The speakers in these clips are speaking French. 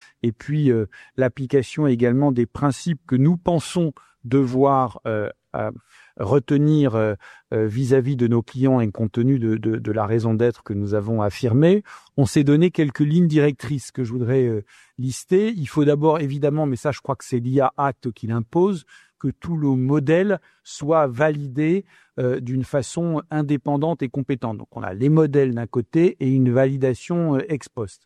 et puis l'application également des principes que nous pensons devoir retenir vis-à-vis de nos clients et compte tenu de la raison d'être que nous avons affirmée, on s'est donné quelques lignes directrices que je voudrais lister. Il faut d'abord, évidemment, mais ça je crois que c'est l'IA Act qui l'impose, que tout le modèle soit validé d'une façon indépendante et compétente. Donc on a les modèles d'un côté et une validation ex post.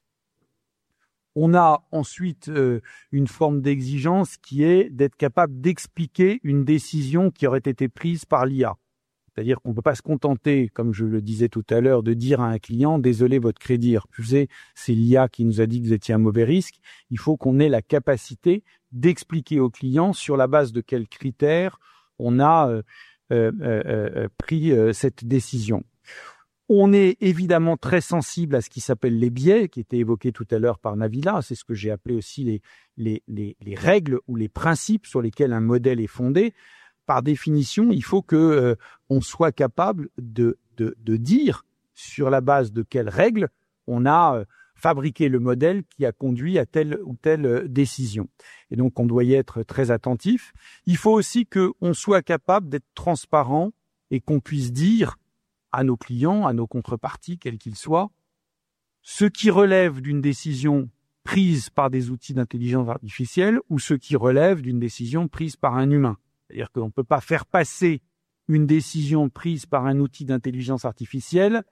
On a ensuite une forme d'exigence qui est d'être capable d'expliquer une décision qui aurait été prise par l'IA. C'est-à-dire qu'on ne peut pas se contenter, comme je le disais tout à l'heure, de dire à un client « Désolé, votre crédit est refusé, c'est l'IA qui nous a dit que vous étiez un mauvais risque ». Il faut qu'on ait la capacité d'expliquer au client sur la base de quels critères on a pris cette décision. On est évidemment très sensible à ce qui s'appelle les biais, qui était évoqué tout à l'heure par Nabila. C'est ce que j'ai appelé aussi les règles ou les principes sur lesquels un modèle est fondé. Par définition, il faut que on soit capable de dire sur la base de quelles règles on a fabriqué le modèle qui a conduit à telle ou telle décision. Et donc, on doit y être très attentif. Il faut aussi qu'on soit capable d'être transparent et qu'on puisse dire à nos clients, à nos contreparties, quels qu'ils soient, ce qui relève d'une décision prise par des outils d'intelligence artificielle ou ce qui relève d'une décision prise par un humain. C'est-à-dire qu'on ne peut pas faire passer une décision prise par un outil d'intelligence artificielle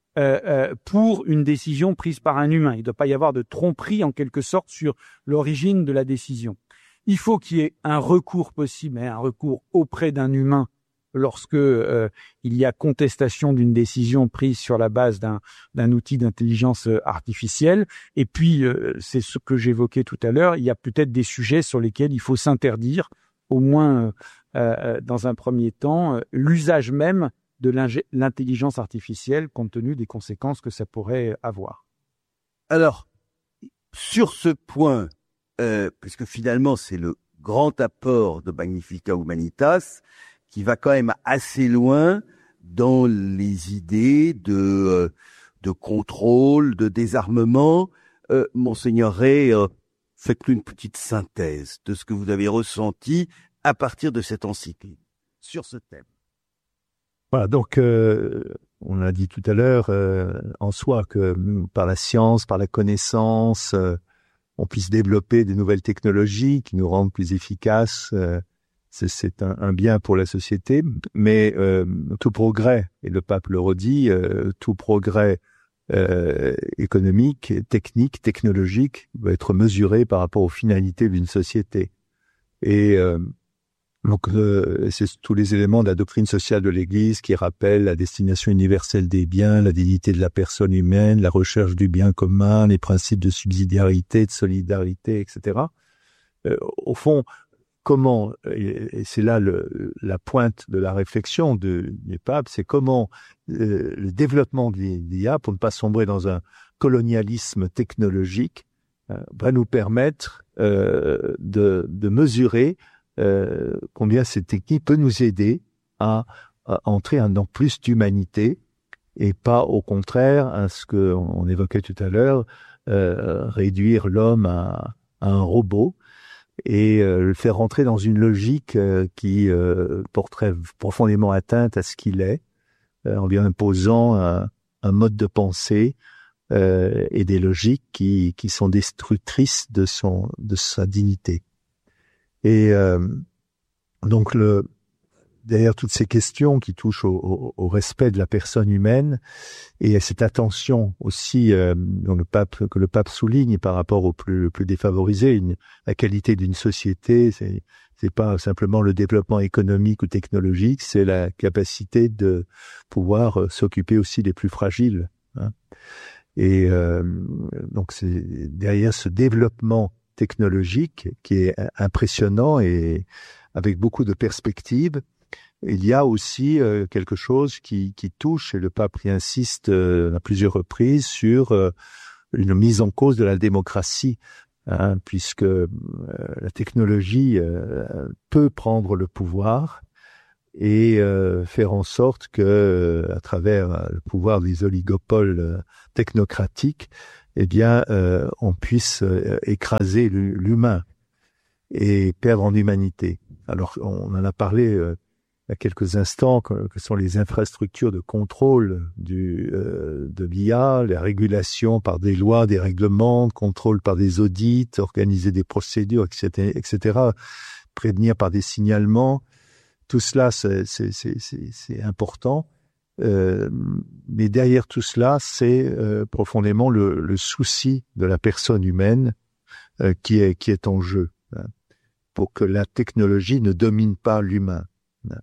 pour une décision prise par un humain. Il ne doit pas y avoir de tromperie en quelque sorte sur l'origine de la décision. Il faut qu'il y ait un recours possible, un recours auprès d'un humain lorsque il y a contestation d'une décision prise sur la base d'un outil d'intelligence artificielle. Et puis, c'est ce que j'évoquais tout à l'heure, il y a peut-être des sujets sur lesquels il faut s'interdire, au moins dans un premier temps, l'usage même de l'intelligence artificielle compte tenu des conséquences que ça pourrait avoir. Alors, sur ce point, puisque finalement c'est le grand apport de Magnifica Humanitas, qui va quand même assez loin dans les idées de contrôle, de désarmement. Monseigneur Ray, faites-nous une petite synthèse de ce que vous avez ressenti à partir de cette encyclique sur ce thème. Voilà, donc on a dit tout à l'heure en soi que par la science, par la connaissance, on puisse développer des nouvelles technologies qui nous rendent plus efficaces. C'est un bien pour la société, mais tout progrès, et le pape le redit, tout progrès économique, technique, technologique doit être mesuré par rapport aux finalités d'une société. Et donc, c'est tous les éléments de la doctrine sociale de l'Église qui rappellent la destination universelle des biens, la dignité de la personne humaine, la recherche du bien commun, les principes de subsidiarité, de solidarité, etc. Au fond, comment, et c'est là la pointe de la réflexion du pape, c'est comment le développement de l'IA, pour ne pas sombrer dans un colonialisme technologique, va nous permettre de mesurer combien cette technique peut nous aider à entrer dans plus d'humanité et pas au contraire à ce qu'on évoquait tout à l'heure, réduire l'homme à un robot et le faire rentrer dans une logique qui porterait profondément atteinte à ce qu'il est, en lui imposant un mode de pensée et des logiques qui sont destructrices de sa dignité. Et donc derrière toutes ces questions qui touchent au respect de la personne humaine et à cette attention aussi que le pape souligne par rapport aux plus défavorisés, la qualité d'une société, c'est pas simplement le développement économique ou technologique, c'est la capacité de pouvoir s'occuper aussi des plus fragiles. Hein. Et donc c'est derrière ce développement technologique qui est impressionnant et avec beaucoup de perspectives, il y a aussi quelque chose qui touche, et le pape y insiste à plusieurs reprises, sur une mise en cause de la démocratie, hein, puisque la technologie peut prendre le pouvoir et faire en sorte que, à travers le pouvoir des oligopoles technocratiques, eh bien, on puisse écraser l'humain et perdre en humanité. Alors, on en a parlé il y a quelques instants, que sont les infrastructures de contrôle de l'IA, la régulation par des lois, des règlements, contrôle par des audits, organiser des procédures, etc., prévenir par des signalements. Tout cela, c'est important. Mais derrière tout cela, c'est profondément le souci de la personne humaine qui est en jeu, hein, pour que la technologie ne domine pas l'humain. Hein.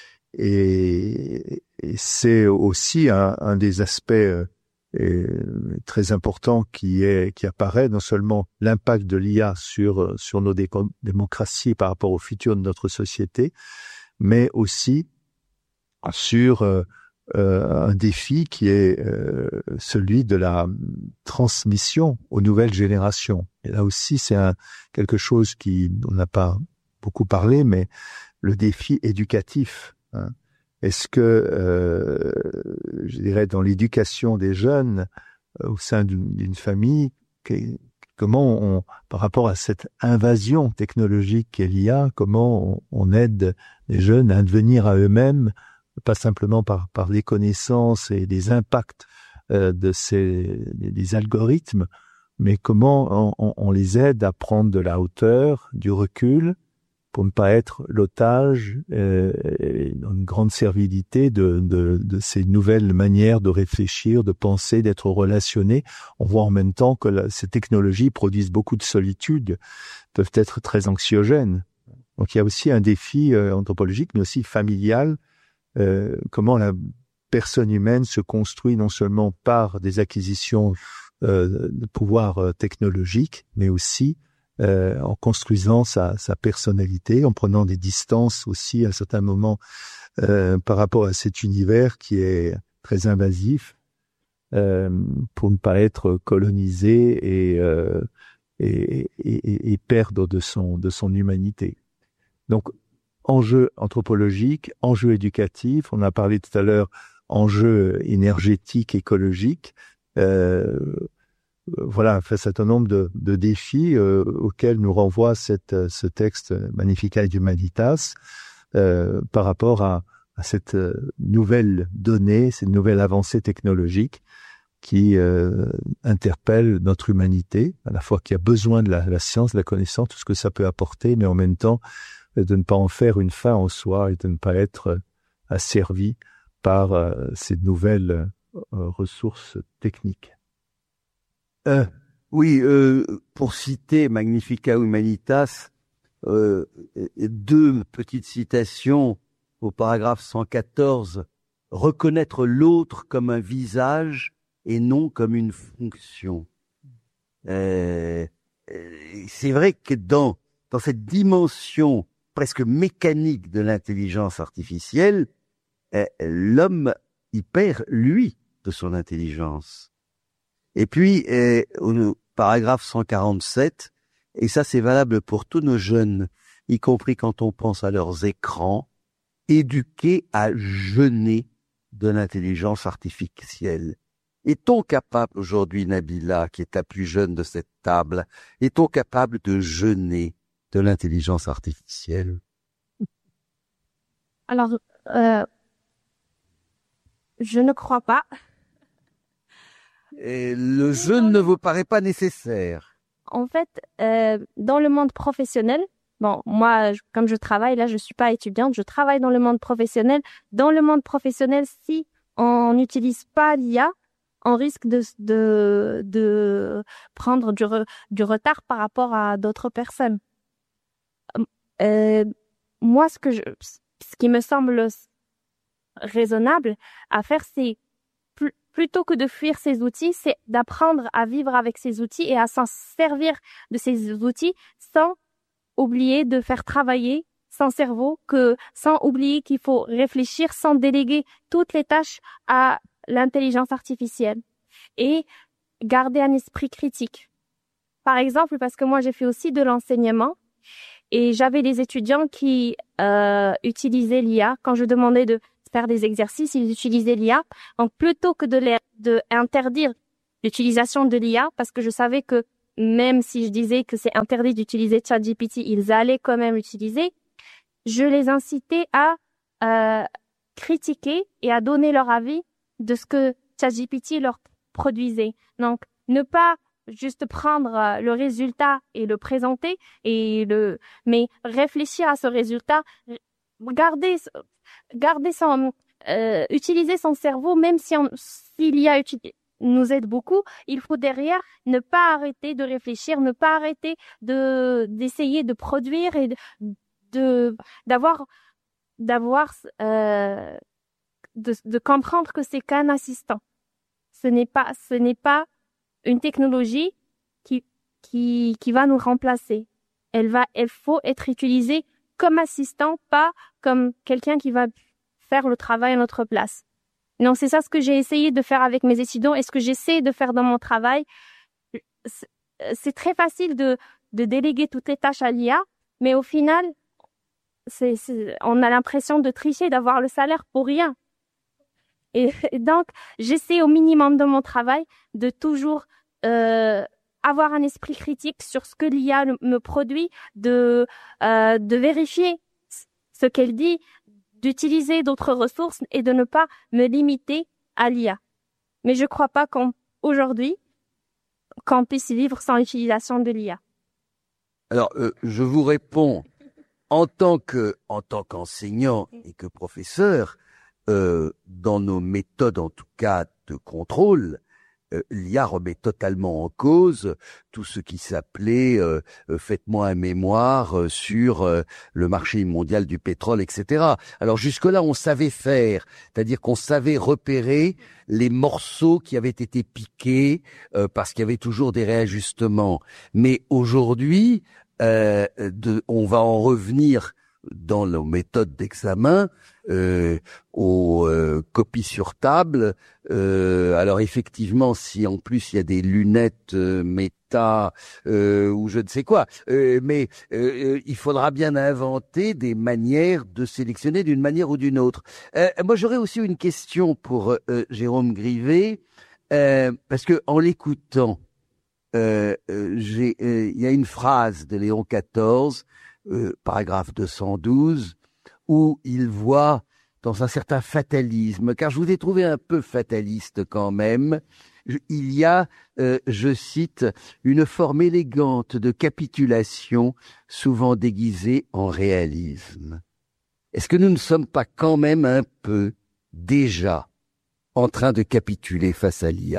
Et c'est aussi un des aspects très importants qui apparaît, non seulement l'impact de l'IA sur nos démocraties par rapport au futur de notre société, mais aussi sur un défi qui est celui de la transmission aux nouvelles générations. Et là aussi, c'est quelque chose on n'a pas beaucoup parlé, mais le défi éducatif. Hein. Est-ce que, je dirais, dans l'éducation des jeunes au sein d'une famille, comment par rapport à cette invasion technologique qu'est l'IA, comment on aide les jeunes à devenir à eux-mêmes, pas simplement par les connaissances et les impacts des algorithmes, mais comment on les aide à prendre de la hauteur, du recul, pour ne pas être l'otage une grande servilité de ces nouvelles manières de réfléchir, de penser, d'être relationné. On voit en même temps que ces technologies produisent beaucoup de solitude, peuvent être très anxiogènes. Donc il y a aussi un défi anthropologique, mais aussi familial, comment la personne humaine se construit non seulement par des acquisitions de pouvoir technologique, mais aussi en construisant sa personnalité, en prenant des distances aussi à certains moments par rapport à cet univers qui est très invasif, pour ne pas être colonisé et perdre de son humanité. Donc, enjeu anthropologique, enjeu éducatif, on a parlé tout à l'heure, enjeu énergétique, écologique, voilà, un certain nombre de défis auxquels nous renvoie ce texte Magnificat Humanitas par rapport à cette nouvelle donnée, cette nouvelle avancée technologique qui interpelle notre humanité, à la fois qui a besoin de la science, de la connaissance, tout ce que ça peut apporter, mais en même temps de ne pas en faire une fin en soi et de ne pas être asservi par ces nouvelles ressources techniques. Oui, pour citer Magnificat Humanitas, deux petites citations au paragraphe 114. Reconnaître l'autre comme un visage et non comme une fonction. C'est vrai que dans cette dimension presque mécanique de l'intelligence artificielle, l'homme y perd, lui, de son intelligence. Et puis, au paragraphe 147, et ça c'est valable pour tous nos jeunes, y compris quand on pense à leurs écrans, éduqués à jeûner de l'intelligence artificielle. Est-on capable aujourd'hui, Nabila, qui est la plus jeune de cette table, est-on capable de jeûner de l'intelligence artificielle? Alors, je ne crois pas. Et le jeûne ne vous paraît pas nécessaire? En fait, dans le monde professionnel, bon, moi, comme je travaille, là, je suis pas étudiante, je travaille dans le monde professionnel. Dans le monde professionnel, si on n'utilise pas l'IA, on risque de prendre du retard par rapport à d'autres personnes. Moi, ce qui me semble raisonnable à faire, c'est plutôt que de fuir ces outils, c'est d'apprendre à vivre avec ces outils et à s'en servir de ces outils sans oublier de faire travailler son cerveau, sans oublier qu'il faut réfléchir, sans déléguer toutes les tâches à l'intelligence artificielle et garder un esprit critique. Par exemple, parce que moi, j'ai fait aussi de l'enseignement et j'avais des étudiants qui utilisaient l'IA. Quand je demandais de faire des exercices, ils utilisaient l'IA. Donc, plutôt que de interdire l'utilisation de l'IA parce que je savais que même si je disais que c'est interdit d'utiliser ChatGPT, ils allaient quand même l'utiliser. Je les incitais à critiquer et à donner leur avis de ce que ChatGPT leur produisait. Donc, ne pas juste prendre le résultat et le présenter mais réfléchir à ce résultat, utiliser son cerveau, même s'il y a nous aide beaucoup, il faut derrière ne pas arrêter de réfléchir, ne pas arrêter d'essayer de produire et de comprendre que c'est qu'un assistant. Ce n'est pas une technologie qui va nous remplacer. Elle faut être utilisée comme assistant, pas comme quelqu'un qui va faire le travail à notre place. Donc, c'est ça ce que j'ai essayé de faire avec mes étudiants et ce que j'essaie de faire dans mon travail. C'est très facile de déléguer toutes les tâches à l'IA, mais au final, on a l'impression de tricher, d'avoir le salaire pour rien. Et donc, j'essaie au minimum de mon travail de toujours avoir un esprit critique sur ce que l'IA me produit, de vérifier ce qu'elle dit, d'utiliser d'autres ressources et de ne pas me limiter à l'IA. Mais je crois pas qu'aujourd'hui, qu'on puisse vivre sans l'utilisation de l'IA. Alors, je vous réponds en tant qu'enseignant et que professeur, dans nos méthodes, en tout cas, de contrôle, l'IA remet totalement en cause tout ce qui s'appelait faites-moi un mémoire sur le marché mondial du pétrole, etc. Alors jusque-là, on savait faire, c'est-à-dire qu'on savait repérer les morceaux qui avaient été piqués parce qu'il y avait toujours des réajustements. Mais aujourd'hui, on va en revenir dans nos méthodes d'examen aux copies sur table. Alors effectivement, si en plus il y a des lunettes méta ou je ne sais quoi, mais il faudra bien inventer des manières de sélectionner d'une manière ou d'une autre. Moi, j'aurais aussi une question pour Jérôme Grivet, parce que en l'écoutant, il y a une phrase de Léon XIV, paragraphe 212, où il voit dans un certain fatalisme, car je vous ai trouvé un peu fataliste quand même, il y a, je cite, une forme élégante de capitulation, souvent déguisée en réalisme. Est-ce que nous ne sommes pas quand même un peu déjà en train de capituler face à l'IA ?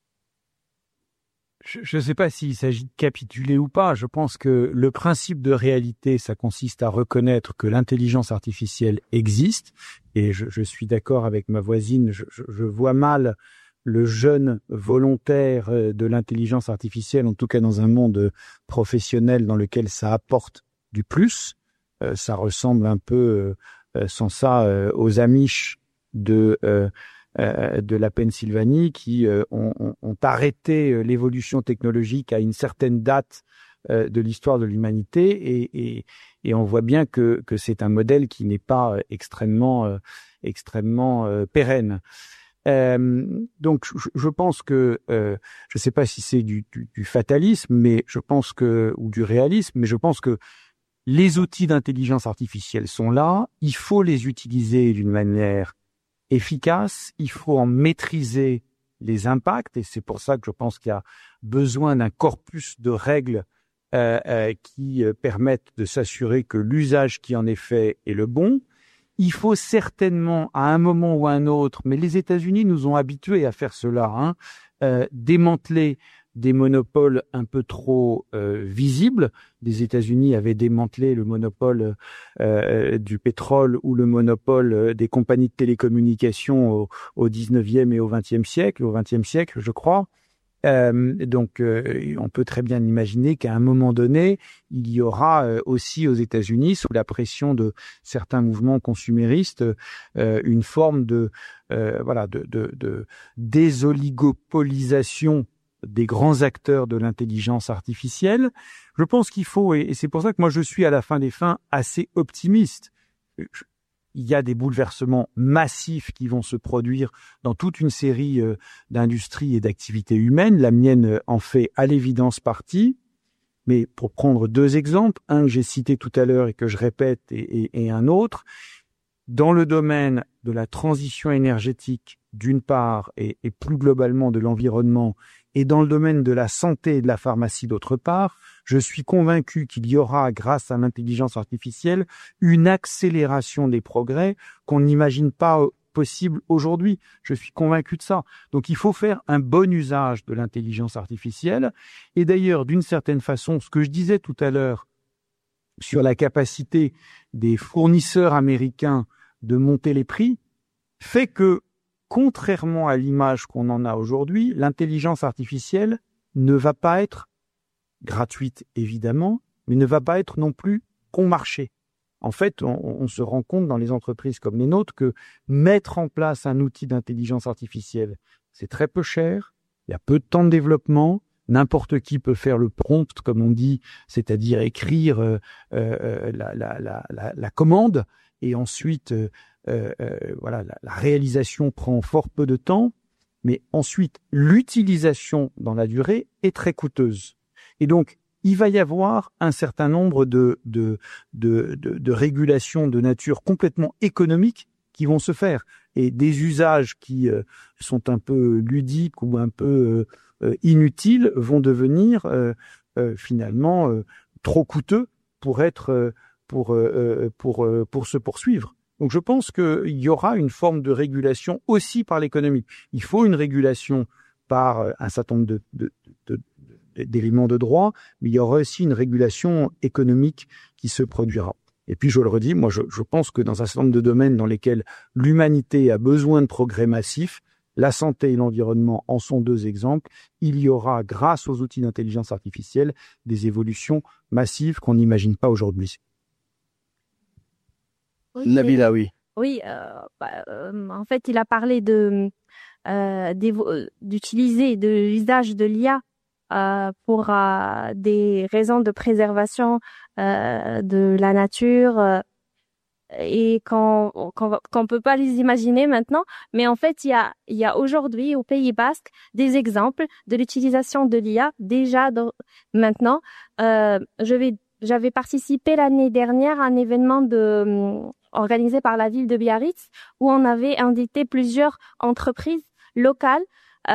Je ne sais pas s'il s'agit de capituler ou pas. Je pense que le principe de réalité, ça consiste à reconnaître que l'intelligence artificielle existe. Et je suis d'accord avec ma voisine, je vois mal le jeune volontaire de l'intelligence artificielle, en tout cas dans un monde professionnel dans lequel ça apporte du plus. Ça ressemble un peu, sans ça, aux Amish de la Pennsylvanie qui ont arrêté l'évolution technologique à une certaine date de l'histoire de l'humanité et on voit bien que c'est un modèle qui n'est pas extrêmement pérenne. Donc je pense que je sais pas si c'est du fatalisme, mais je pense que ou du réalisme, mais je pense que les outils d'intelligence artificielle sont là, il faut les utiliser d'une manière efficace, il faut en maîtriser les impacts et c'est pour ça que je pense qu'il y a besoin d'un corpus de règles qui permettent de s'assurer que l'usage qui en est fait est le bon. Il faut certainement à un moment ou à un autre, mais les États-Unis nous ont habitués à faire cela, démanteler des monopoles un peu trop visibles. Les États-Unis avaient démantelé le monopole du pétrole ou le monopole des compagnies de télécommunications au 19e et au 20e siècle, je crois. Donc, on peut très bien imaginer qu'à un moment donné, il y aura aussi aux États-Unis, sous la pression de certains mouvements consuméristes, une forme de désoligopolisation des grands acteurs de l'intelligence artificielle. Je pense qu'il faut, et c'est pour ça que moi je suis à la fin des fins assez optimiste. il y a des bouleversements massifs qui vont se produire dans toute une série d'industries et d'activités humaines. La mienne en fait à l'évidence partie. Mais pour prendre deux exemples, un que j'ai cité tout à l'heure et que je répète et un autre, dans le domaine de la transition énergétique d'une part et plus globalement de l'environnement et dans le domaine de la santé et de la pharmacie d'autre part, je suis convaincu qu'il y aura, grâce à l'intelligence artificielle, une accélération des progrès qu'on n'imagine pas possible aujourd'hui. Je suis convaincu de ça. Donc il faut faire un bon usage de l'intelligence artificielle. Et d'ailleurs, d'une certaine façon, ce que je disais tout à l'heure sur la capacité des fournisseurs américains de monter les prix, fait que, contrairement à l'image qu'on en a aujourd'hui, l'intelligence artificielle ne va pas être gratuite, évidemment, mais ne va pas être non plus bon marché. En fait, on se rend compte dans les entreprises comme les nôtres que mettre en place un outil d'intelligence artificielle, c'est très peu cher, il y a peu de temps de développement, n'importe qui peut faire le prompt, comme on dit, c'est-à-dire écrire la commande, et ensuite, voilà, la réalisation prend fort peu de temps, mais ensuite, l'utilisation dans la durée est très coûteuse. Et donc, il va y avoir un certain nombre de régulations de nature complètement économique qui vont se faire. Et des usages qui sont un peu ludiques ou un peu inutiles vont devenir finalement trop coûteux pour se poursuivre. Donc je pense qu'il y aura une forme de régulation aussi par l'économie. Il faut une régulation par un certain nombre d'éléments de droit, mais il y aura aussi une régulation économique qui se produira. Et puis, je le redis, moi, je pense que dans un certain nombre de domaines dans lesquels l'humanité a besoin de progrès massifs, la santé et l'environnement en sont deux exemples, il y aura, grâce aux outils d'intelligence artificielle, des évolutions massives qu'on n'imagine pas aujourd'hui. Oui, Nabila, oui. Oui, en fait, il a parlé d'utiliser de l'usage de l'IA pour des raisons de préservation de la nature et qu'on peut pas les imaginer maintenant. Mais en fait, il y a aujourd'hui au Pays Basque des exemples de l'utilisation de l'IA déjà maintenant. J'avais participé l'année dernière à un événement organisé par la ville de Biarritz où on avait invité plusieurs entreprises locales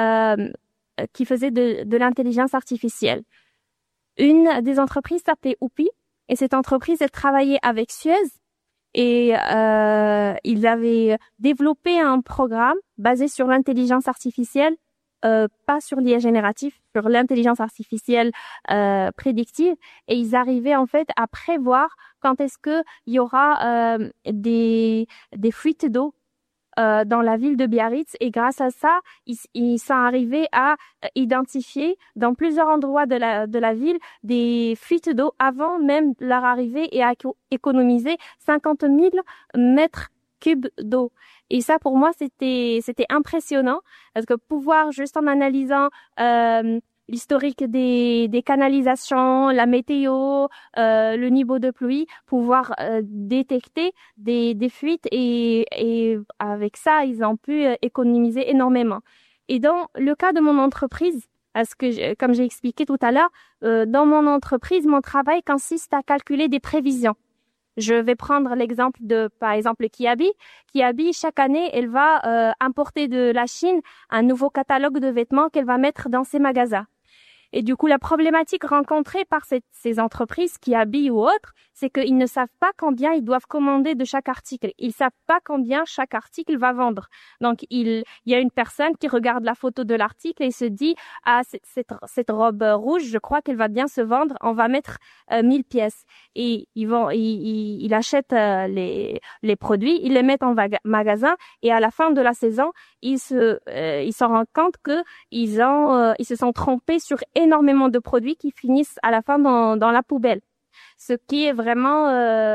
qui faisaient de l'intelligence artificielle. Une des entreprises s'appelait Oupi et cette entreprise, elle travaillait avec Suez et ils avaient développé un programme basé sur l'intelligence artificielle, pas sur l'IA génératif, sur l'intelligence artificielle prédictive, et ils arrivaient en fait à prévoir quand est-ce que il y aura des fuites d'eau dans la ville de Biarritz, et grâce à ça, ils sont arrivés à identifier dans plusieurs endroits de la ville des fuites d'eau avant même leur arrivée et à économiser 50 000 mètres cubes d'eau. Et ça, pour moi, c'était impressionnant parce que pouvoir, juste en analysant l'historique des canalisations, la météo, le niveau de pluie, pouvoir détecter des fuites et avec ça, ils ont pu économiser énormément. Et dans le cas de mon entreprise, parce que comme j'ai expliqué tout à l'heure, dans mon entreprise, mon travail consiste à calculer des prévisions. Je vais prendre l'exemple par exemple, Kiabi. Kiabi, chaque année, elle va importer de la Chine un nouveau catalogue de vêtements qu'elle va mettre dans ses magasins. Et du coup, la problématique rencontrée par ces entreprises qui habillent ou autres, c'est qu'ils ne savent pas combien ils doivent commander de chaque article. Ils savent pas combien chaque article va vendre. Donc, il y a une personne qui regarde la photo de l'article et se dit, ah, cette robe rouge, je crois qu'elle va bien se vendre. On va mettre 1000 pièces. Et il achète les produits, ils les mettent en magasin et à la fin de la saison, ils s'en rendent compte que ils se sont trompés sur énormément de produits qui finissent à la fin dans la poubelle. Ce qui est vraiment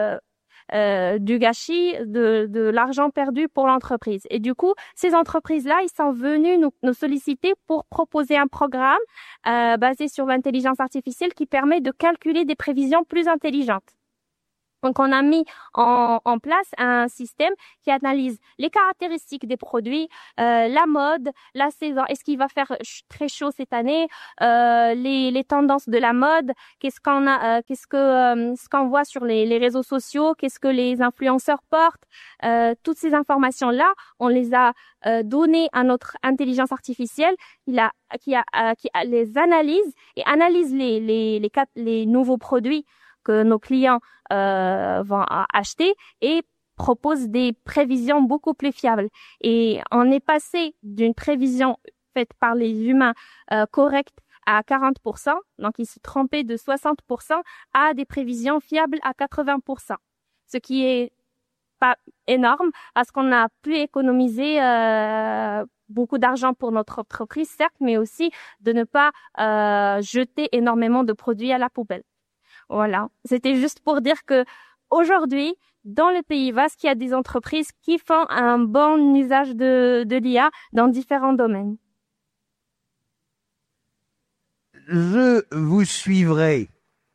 du gâchis, de l'argent perdu pour l'entreprise. Et du coup, ces entreprises-là, ils sont venus nous solliciter pour proposer un programme basé sur l'intelligence artificielle qui permet de calculer des prévisions plus intelligentes. Donc, on a mis en place un système qui analyse les caractéristiques des produits, la mode, la saison. Est-ce qu'il va faire très chaud cette année? Les tendances de la mode. Ce qu'on voit sur les réseaux sociaux. Qu'est-ce que les influenceurs portent? Toutes ces informations-là, on les a données à notre intelligence artificielle, qui les analyse et analyse les nouveaux produits que nos clients vont acheter et propose des prévisions beaucoup plus fiables. Et on est passé d'une prévision faite par les humains correcte à 40%, donc ils se trompaient de 60%, à des prévisions fiables à 80%. Ce qui est pas énorme parce qu'on a pu économiser beaucoup d'argent pour notre entreprise, certes, mais aussi de ne pas jeter énormément de produits à la poubelle. Voilà, c'était juste pour dire que aujourd'hui, dans le Pays Basque, il y a des entreprises qui font un bon usage de l'IA dans différents domaines. Je vous suivrai.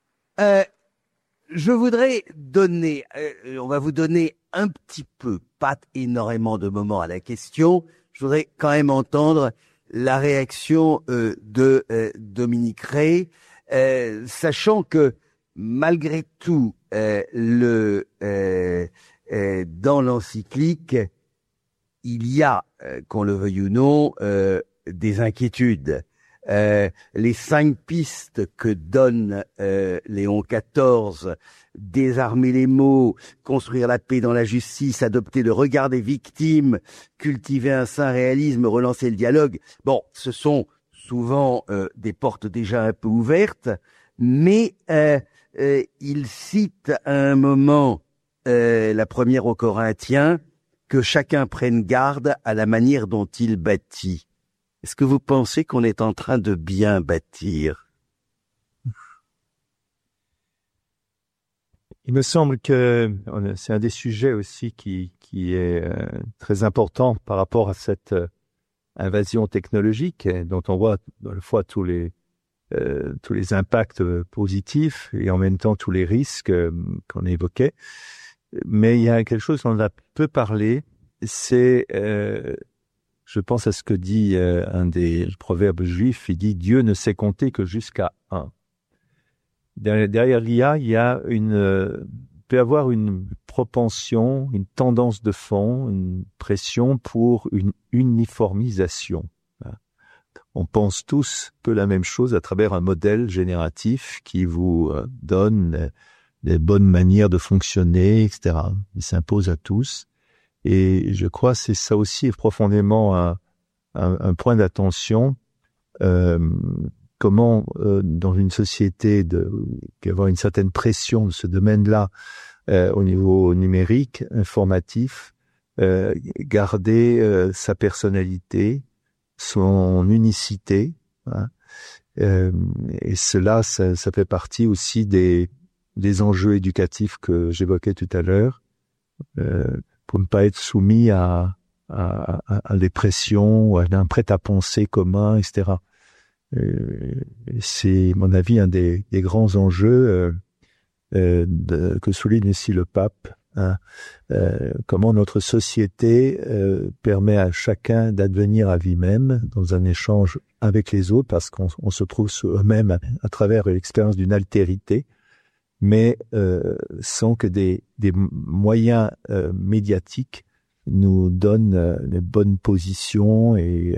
Je voudrais donner, on va vous donner un petit peu, pas énormément de moments à la question. Je voudrais quand même entendre la réaction de Dominique Rey, sachant que malgré tout, dans l'encyclique, il y a, qu'on le veuille ou non, des inquiétudes. Les 5 pistes que donne Léon XIV, désarmer les mots, construire la paix dans la justice, adopter le regard des victimes, cultiver un sain réalisme, relancer le dialogue. Bon, ce sont souvent des portes déjà un peu ouvertes, mais il cite à un moment, la première aux Corinthiens, que chacun prenne garde à la manière dont il bâtit. Est-ce que vous pensez qu'on est en train de bien bâtir? Il me semble que c'est un des sujets aussi qui est très important par rapport à cette invasion technologique dont on voit à la fois tous les impacts positifs et en même temps tous les risques qu'on évoquait. Mais il y a quelque chose dont on a peu parlé, c'est je pense à ce que dit un des proverbes juifs, il dit « Dieu ne sait compter que jusqu'à 1 ». Derrière l'IA, il y a peut avoir une propension, une tendance de fond, une pression pour une uniformisation. On pense tous peu la même chose à travers un modèle génératif qui vous donne des bonnes manières de fonctionner, etc. Il s'impose à tous. Et je crois que c'est ça aussi profondément un point d'attention. Comment, dans une société avoir une certaine pression de ce domaine-là au niveau numérique, informatif, garder sa personnalité, son unicité. Hein, et cela, ça fait partie aussi des enjeux éducatifs que j'évoquais tout à l'heure. Pour ne pas être soumis à des pressions, à un prêt-à-penser commun, etc. C'est, à mon avis, un des grands enjeux que souligne ici le pape. Hein, comment notre société permet à chacun d'advenir à lui-même dans un échange avec les autres, parce qu'on se trouve eux-mêmes à travers l'expérience d'une altérité, mais sans que des moyens médiatiques nous donnent les bonnes positions et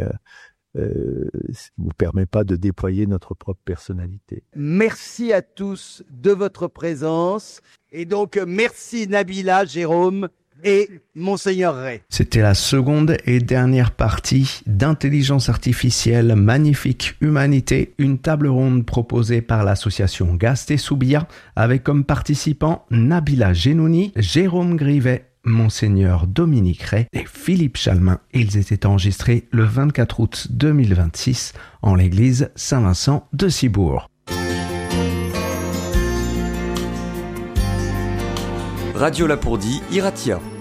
vous permet pas de déployer notre propre personnalité. Merci à tous de votre présence et donc merci Nabila, Jérôme et Monseigneur Rey. C'était la seconde et dernière partie d'Intelligence artificielle Magnifique Humanité, une table ronde proposée par l'association Gast et Soubia avec comme participants Nabila Genouni, Jérôme Grivet, Monseigneur Dominique Rey et Philippe Chalmin. Ils étaient enregistrés le 24 août 2026 en l'église Saint-Vincent de Cibourg. Radio Lapourdie, Iratia.